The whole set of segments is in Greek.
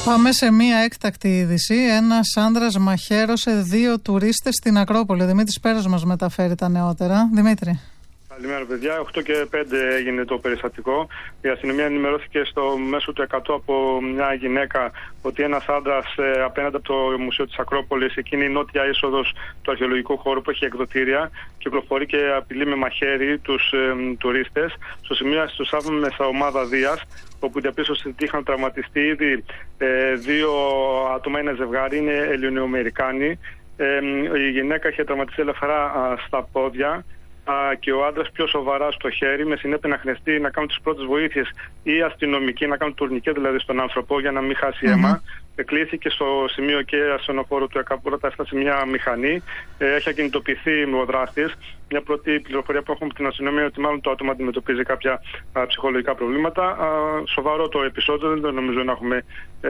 Πάμε σε μία έκτακτη είδηση. Ένας άνδρας μαχαίρωσε 2 τουρίστες στην Ακρόπολη. Ο Δημήτρης Πέρος μας μεταφέρει τα νεότερα. Δημήτρη. Καλημέρα, παιδιά. 8 και 5 έγινε το περιστατικό. Η αστυνομία ενημερώθηκε στο μέσο του 100 από μια γυναίκα ότι ένας άντρας απέναντι από το Μουσείο της Ακρόπολης, εκείνη η νότια είσοδος του αρχαιολογικού χώρου που έχει εκδοτήρια, κυκλοφορεί και απειλεί με μαχαίρι τους τουρίστες. Στο σημείο τους άβουμε μέσα ομάδα Δίας, όπου διαπίστωσε ότι είχαν τραυματιστεί ήδη 2 άτομα, ένα ζευγάρι, είναι Ελληνοαμερικάνοι. Η γυναίκα είχε τραυματιστεί ελαφρά στα πόδια και ο άντρας πιο σοβαρά στο χέρι, με συνέπεια να χρειαστεί να κάνουν τις πρώτες βοήθειες ή αστυνομικοί, να κάνουν τουρνικέ δηλαδή στον άνθρωπο για να μην χάσει αίμα. Κλήθηκε στο σημείο και ασθενοφόρο του ΕΚΑ, πρώτα έφτασε μια μηχανή, έχει ακινητοποιηθεί ο δράστης. Μια πρώτη πληροφορία που έχουμε από την αστυνομία ότι μάλλον το άτομο αντιμετωπίζει κάποια ψυχολογικά προβλήματα. Σοβαρό το επεισόδιο, δεν νομίζω να έχουμε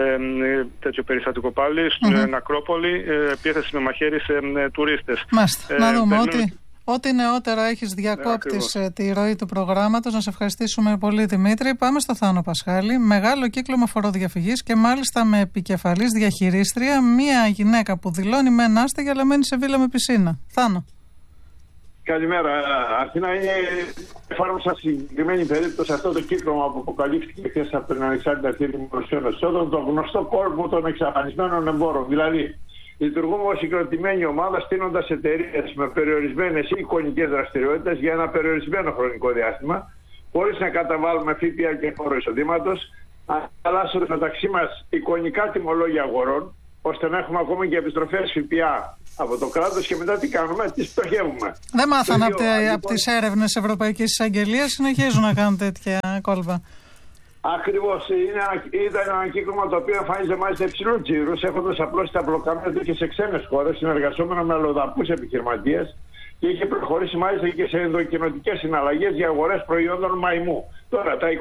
τέτοιο περιστατικό πάλι. Στην Ακρόπολη, επίθεση με μαχαίρι σε τουρίστες. Μάλιστα. Να δούμε ό,τι νεότερο έχεις διακόπτεις τη ροή του προγράμματος. Να σε ευχαριστήσουμε πολύ, Δημήτρη. Πάμε στο Θάνο Πασχάλη. Μεγάλο κύκλωμα φοροδιαφυγής και μάλιστα με επικεφαλής διαχειρίστρια μία γυναίκα που δηλώνει μεν άστεγη αλλά μένει σε βίλα με πισίνα. Θάνο. Καλημέρα. Αθήνα, εφάρμοσα συγκεκριμένη περίπτωση αυτό το κύκλωμα που αποκαλύφθηκε χθες από την Ανεξάρτητη Αρχή Δημοσίων Εσόδων, τον γνωστό κόλπο των εξαφανισμένων εμπόρων. Δηλαδή, λειτουργούμε ως συγκροτημένη ομάδα, στείνοντας εταιρείες με περιορισμένες ή εικονικές δραστηριότητες για ένα περιορισμένο χρονικό διάστημα, χωρίς να καταβάλουμε ΦΠΑ και φόρο εισοδήματος, αλλάσσοντας μεταξύ μας εικονικά τιμολόγια αγορών, ώστε να έχουμε ακόμη και επιστροφές ΦΠΑ από το κράτος και μετά τι κάνουμε, τις πτωχεύουμε. Δεν μάθανε από τις έρευνες Ευρωπαϊκής Εισαγγελίας, συνεχίζουν να κάνουν τέτοια κόλπα. Ακριβώς. Ήταν ένα κύκλωμα το οποίο εμφάνιζε μάλιστα υψηλού τζίρους, έχοντας απλώσει τα πλοκάμια του και σε ξένες χώρες, συνεργαζόμενο με αλλοδαπούς επιχειρηματίες, και είχε προχωρήσει μάλιστα και σε ενδοκοινοτικές συναλλαγές για αγορές προϊόντων μαϊμού. Τώρα, τα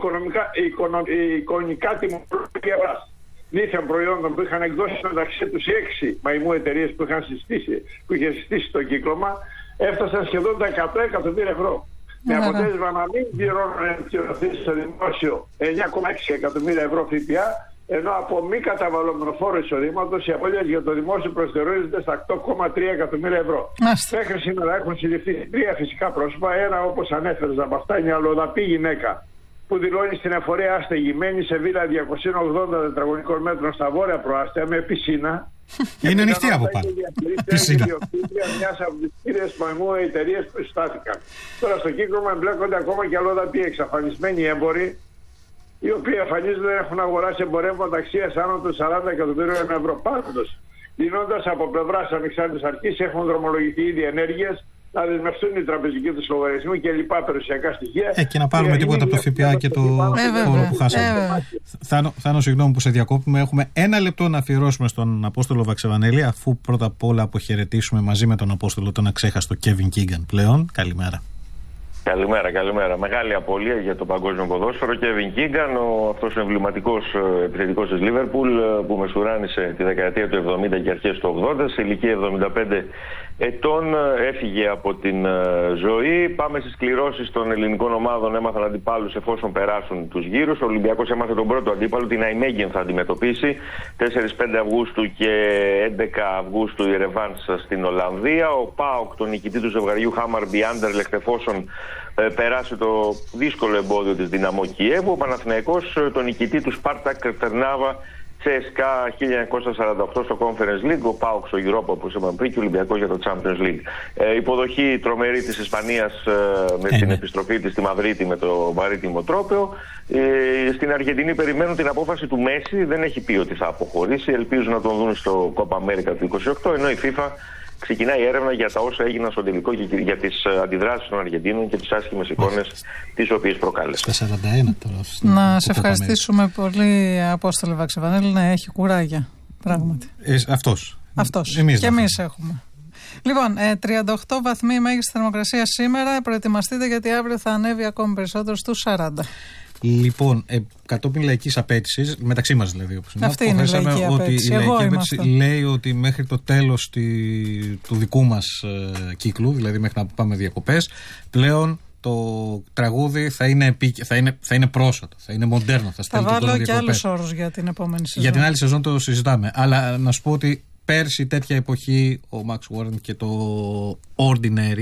εικονικά τιμολόγια δίθεν προϊόντων που είχαν εκδώσει μεταξύ τους 6 μαϊμού εταιρείες που είχε συστήσει το κύκλωμα, έφτασαν σχεδόν τα 100 εκατομμύρια ευρώ. Με αποτέλεσμα να μην πληρώνουν στο δημόσιο 9,6 εκατομμύρια ευρώ ΦΠΑ, ενώ από μη καταβαλλόμενο φόρο εισοδήματος οι απώλειες για το δημόσιο προσθερίζονται στα 8,3 εκατομμύρια ευρώ. Μέχρι σήμερα έχουν συλληφθεί 3 φυσικά πρόσωπα. Ένα, όπως ανέφερες από αυτά, είναι αλλοδαπή γυναίκα που δηλώνει στην εφορία άστεγη, μένει σε βίλα 280 τετραγωνικών μέτρων στα βόρεια προάστια με πισίνα. Είναι ανοιχτή από πάνω. Πισίνα. Μιας από τις κύριες μαϊμού εταιρείες που συστάθηκαν. Τώρα στο κύκλωμα εμπλέκονται ακόμα και αλλοδαποί εξαφανισμένοι έμποροι, οι οποίοι εμφανίζονται έχουν αγοράσει εμπορεύματα αξίας άνω των 40 εκατομμυρίων ευρώ. Πάντως, λύνοντας από πλευράς ανεξάρτητης αρχής, έχουν δρομολογηθεί ήδη ενέργειες να δεσμευτούν οι τραπεζικοί του λογαριασμοί και λοιπά περιουσιακά στοιχεία. Και να πάρουμε τίποτα από το ΦΠΑ και το φόρο που χάσαμε. Θάνο, συγγνώμη που σε διακόπτουμε. Έχουμε 1 λεπτό να αφιερώσουμε στον Απόστολο Βαξεβανέλη, αφού πρώτα απ' όλα αποχαιρετήσουμε μαζί με τον Απόστολο τον αξέχαστο Κέβιν Κίγκαν πλέον. Καλημέρα. Καλημέρα. Μεγάλη απώλεια για το παγκόσμιο ποδόσφαιρο. Κέβιν Κίγκαν, αυτός ο εμβληματικός επιθετικός της Λίβερπουλ, που μεσουράνησε τη δεκαετία του 70 και αρχές του 80, σε ηλικία 75 ετών έφυγε από την ζωή. Πάμε στις κληρώσεις των ελληνικών ομάδων. Έμαθαν αντιπάλους εφόσον περάσουν τους γύρους. Ο Ολυμπιακός έμαθε τον πρώτο αντίπαλο, την Αϊμέγεν θα αντιμετωπίσει 4-5 Αυγούστου και 11 Αυγούστου η ρεβάνς στην Ολλανδία. Ο ΠΑΟΚ, τον νικητή του ζευγαριού Χάμαρμπι Άντερλεχτ, εφόσον περάσει το δύσκολο εμπόδιο της Δυναμό Κιέβου. Ο Παναθηναϊκός, τον νικητή του Σπάρτακ Τερνάβα CSKA 1948 στο Conference League, ο ΠΑΟΚ στο Europa όπως είπαμε πριν και ο Ολυμπιακός για το Champions League. Υποδοχή τρομερή της Ισπανίας με την επιστροφή της στη Μαδρίτη με το βαρύτιμο τρόπαιο. Στην Αργεντινή περιμένουν την απόφαση του Μέση, δεν έχει πει ότι θα αποχωρήσει, ελπίζουν να τον δουν στο Copa America του 28, ενώ η FIFA ξεκινάει έρευνα για τα όσα έγιναν στο τελικό και για τις αντιδράσεις των Αργεντίνων και τις άσχημες εικόνες τις οποίες προκάλεσε. 41 τώρα. Να σε ευχαριστήσουμε πολύ, Απόστολε Βαξεβανέλη, να έχει κουράγια. Πράγματι. Αυτός. Και εμείς έχουμε. Λοιπόν, 38 βαθμοί μέγιστη θερμοκρασία σήμερα. Προετοιμαστείτε γιατί αύριο θα ανέβει ακόμη περισσότερο στους 40. Λοιπόν, κατόπιν λαϊκής απέτησης, μεταξύ μας δηλαδή, όπως είναι, αυτή είναι η λαϊκή απέτηση. Η λαϊκή απέτηση λέει ότι μέχρι το τέλος του δικού μας κύκλου, δηλαδή μέχρι να πάμε διακοπές, πλέον το τραγούδι θα είναι πρόσφατο, θα είναι μοντέρνο. Θα βάλω και άλλους όρους για την επόμενη σεζόν. Για την άλλη σεζόν το συζητάμε. Αλλά να σου πω ότι πέρσι τέτοια εποχή ο Max Warren και το Ordinary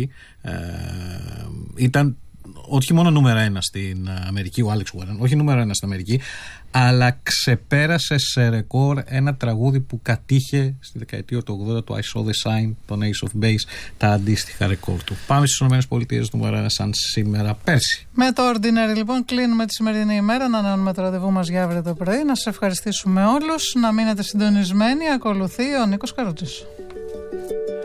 ήταν όχι μόνο νούμερα 1 στην Αμερική, ο Alex Warren, όχι νούμερα 1 στην Αμερική, αλλά ξεπέρασε σε ρεκόρ ένα τραγούδι που κατήχε στη δεκαετία του 80, το I Saw the Sign, τον Ace of Base, τα αντίστοιχα ρεκόρ του. Πάμε στις ΗΠΑ, νούμερα 1 σαν σήμερα πέρσι. Με το Ordinary λοιπόν κλείνουμε τη σημερινή ημέρα, να ανανεώνουμε το ραντεβού μας για αύριο το πρωί. Να σας ευχαριστήσουμε όλους, να μείνετε συντονισμένοι. Ακολουθεί ο Νίκος Καρούτσης.